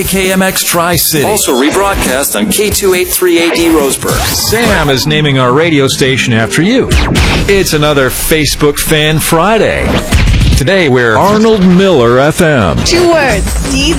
KMX Tri-City. Also rebroadcast on K283AD Roseburg. Sam is naming our radio station after you. It's another Facebook Fan Friday. Today we're Arnold Miller FM. 2 words,